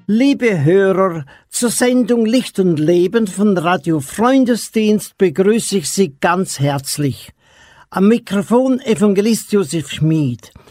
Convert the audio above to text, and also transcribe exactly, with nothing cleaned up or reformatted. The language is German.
Liebe Hörer, zur Sendung Licht und Leben von Radio Freundesdienst begrüße ich Sie ganz herzlich. Am Mikrofon Evangelist Josef Schmid.